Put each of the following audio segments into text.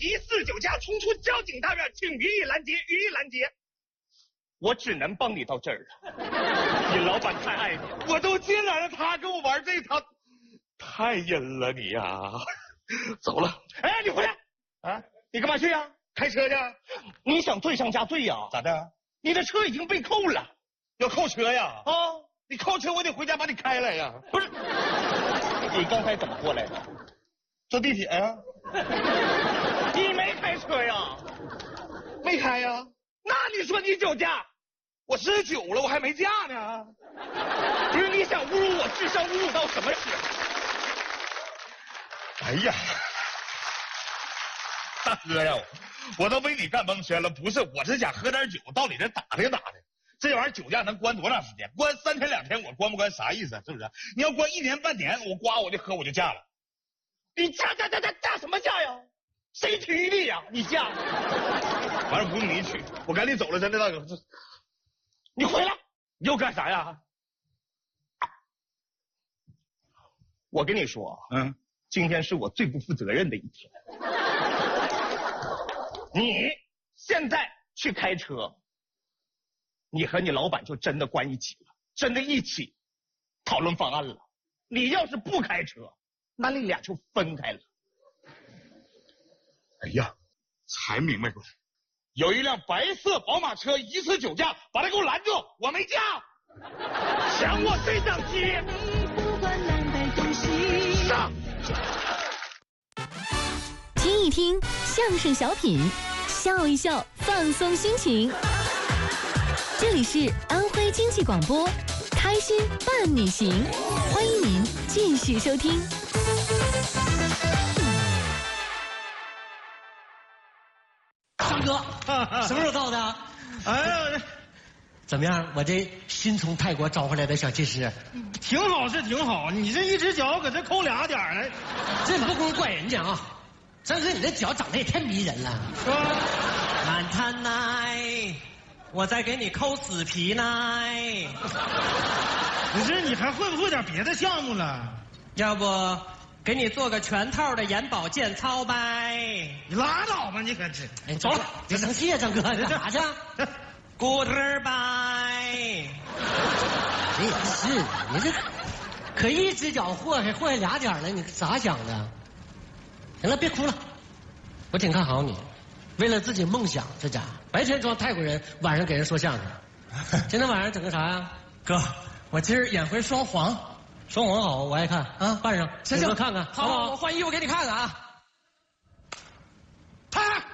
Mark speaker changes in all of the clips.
Speaker 1: 疑似酒驾，冲出交警大院，请予以拦截，予以拦截。我只能帮你到这儿了。你老板太爱你，我都进来了，他跟我玩这套，太阴了你呀！走了。哎，你回来啊！你干嘛去呀？开车去。你想罪上加罪呀？咋的？你的车已经被扣了。要扣车呀？啊！你扣车，我得回家把你开来呀。不是，你刚才怎么过来的？坐地铁呀。你没开车呀？没开呀。那你说你酒驾？我19了，我还没驾呢。不是，你想侮辱我智商侮辱到什么时候？哎呀，大哥呀，我都为你干蒙圈了。不是，我是想喝点酒，到你这打听打听。这玩意儿酒驾能关多长时间？关3天2天，我关不关啥意思？是不是？你要关1年半年，我刮我就喝我就驾了。你驾什么驾呀？谁提你呀？你驾？反正不用你取，我赶紧走了，真的大哥。你回来，你又干啥呀？我跟你说，今天是我最不负责任的一天。你现在去开车，你和你老板就真的关一起了，真的一起讨论方案了。你要是不开车，那你俩就分开了。哎呀，才明白过来，有一辆白色宝马车疑似酒驾，把他给我拦住，我没驾。抢我对讲机。上。
Speaker 2: 听一听相声小品，笑一笑，放松心情。这里是安徽经济广播，开心伴你行，欢迎您继续收听。
Speaker 3: 张哥，什么时候到的？
Speaker 4: 哎呀，
Speaker 3: 怎么样？我这新从泰国招回来的小技师，
Speaker 4: 挺好是挺好，你这一只脚搁这抠2点呢，
Speaker 3: 这不光怪人家啊！张哥，你这脚长得也太迷人了，
Speaker 4: 是吧？
Speaker 3: 满滩奶，我再给你抠死皮奶。
Speaker 4: 不是，你还会不会点别的项目了？
Speaker 3: 要不给你做个全套的眼保健操呗？
Speaker 4: 你拉倒吧，你可是。
Speaker 3: 哎，走了，别生气啊，张哥，干啥去？Goodbye。你也是，你这可一只脚祸害2点了，你咋想的？行了，别哭了，我挺看好你。为了自己梦想，这家伙白天装泰国人，晚上给人说相声。今天晚上整个啥呀？
Speaker 5: 哥，我今儿演回双簧。
Speaker 3: 双簧好，我爱看啊，扮上，
Speaker 5: 行，
Speaker 3: 看看，好不好？
Speaker 5: 我换衣服给你看看啊。
Speaker 3: 他，呀，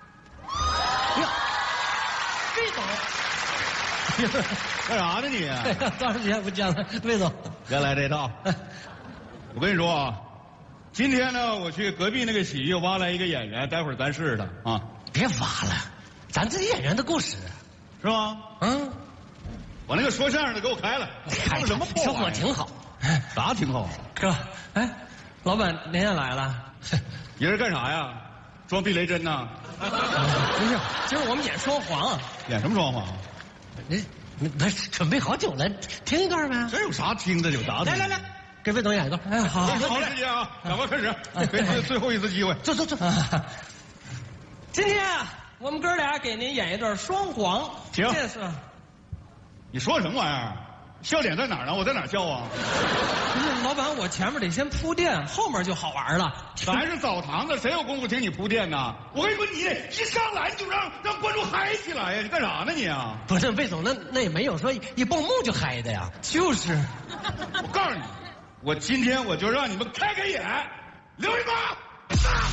Speaker 3: 魏总，
Speaker 4: 干啥呢你？
Speaker 3: 多长时间不见了，魏总。
Speaker 4: 原来这套。我跟你说啊，今天呢，我去隔壁那个洗浴挖来一个演员，待会儿咱试试他啊。
Speaker 3: 别挖了，咱自己演员的故事，
Speaker 4: 是吗？我那个说相声的给我开了，
Speaker 3: 开
Speaker 4: 什么破玩意儿？
Speaker 3: 生活挺好。
Speaker 4: 啥挺好？
Speaker 5: 哥，哎，老板您也来了？
Speaker 4: 你是干啥呀？装避雷针呐？
Speaker 5: 不是，今儿我们演双簧。
Speaker 4: 演什么双簧？
Speaker 3: 你准备好久了，听一段呗。
Speaker 4: 这有啥听的？有啥？
Speaker 3: 来，给魏总演一段。
Speaker 5: 哎，好，
Speaker 4: 好嘞，时间啊，赶快开始，给你最后一次机会。
Speaker 3: 坐。
Speaker 5: 今天啊，我们哥俩给您演一段双簧。
Speaker 4: 行，
Speaker 5: 这是。
Speaker 4: 你说什么玩意儿？笑点在哪儿呢？我在哪儿笑啊？
Speaker 5: 不是，老板，我前面得先铺垫，后面就好玩了。
Speaker 4: 咱是澡堂子，谁有功夫听你铺垫呢？我跟你说，你一上来你就让观众嗨起来呀！你干啥呢你啊？
Speaker 3: 不是魏总，那也没有说一蹦木就嗨的呀。
Speaker 5: 就是，
Speaker 4: 我告诉你，我今天我就让你们开眼，留一把。